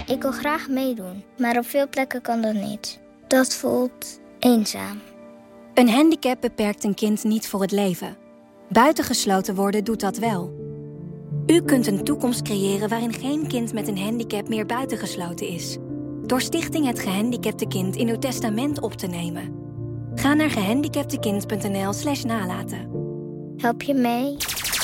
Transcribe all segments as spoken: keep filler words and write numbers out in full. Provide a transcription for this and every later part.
Ik wil graag meedoen, maar op veel plekken kan dat niet. Dat voelt eenzaam. Een handicap beperkt een kind niet voor het leven. Buitengesloten worden doet dat wel. U kunt een toekomst creëren waarin geen kind met een handicap meer buitengesloten is. Door Stichting Het Gehandicapte Kind in uw testament op te nemen. Ga naar gehandicaptekind.nl slash nalaten. Help je mee?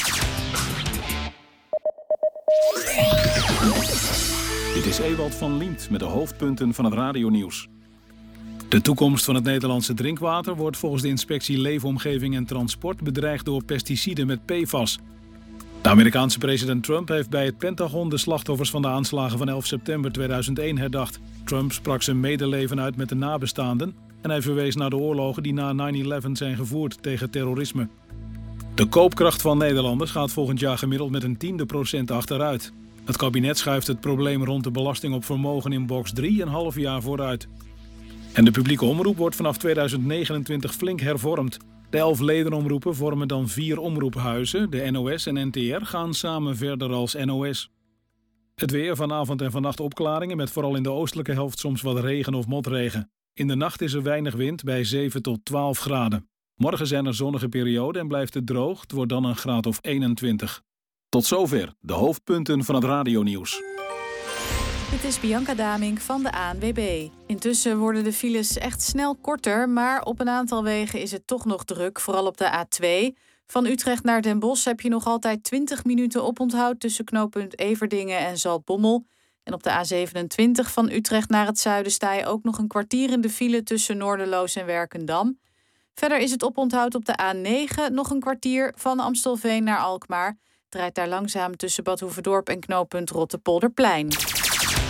Dit is Ewald van Liemt met de hoofdpunten van het radionieuws. De toekomst van het Nederlandse drinkwater wordt volgens de inspectie Leefomgeving en Transport bedreigd door pesticiden met P F A S. De Amerikaanse president Trump heeft bij het Pentagon de slachtoffers van de aanslagen van elf september tweeduizend één herdacht. Trump sprak zijn medeleven uit met de nabestaanden en hij verwees naar de oorlogen die na negen elf zijn gevoerd tegen terrorisme. De koopkracht van Nederlanders gaat volgend jaar gemiddeld met een tiende procent achteruit. Het kabinet schuift het probleem rond de belasting op vermogen in box drie een half jaar vooruit. En de publieke omroep wordt vanaf tweeduizend negenentwintig flink hervormd. De elf ledenomroepen vormen dan vier omroephuizen. De N O S en N T R gaan samen verder als N O S. Het weer, vanavond en vannacht opklaringen met vooral in de oostelijke helft soms wat regen of motregen. In de nacht is er weinig wind bij zeven tot twaalf graden. Morgen zijn er zonnige perioden en blijft het droog. Het wordt dan een graad of eenentwintig. Tot zover de hoofdpunten van het radionieuws. Dit is Bianca Damink van de A N W B. Intussen worden de files echt snel korter, maar op een aantal wegen is het toch nog druk. Vooral op de A twee. Van Utrecht naar Den Bosch heb je nog altijd twintig minuten oponthoud tussen knooppunt Everdingen en Zaltbommel. En op de A zevenentwintig van Utrecht naar het zuiden sta je ook nog een kwartier in de file tussen Noorderloos en Werkendam. Verder is het oponthoud op de A negen nog een kwartier van Amstelveen naar Alkmaar. Het rijdt daar langzaam tussen Bad Hoeverdorp en knooppunt Rottepolderplein.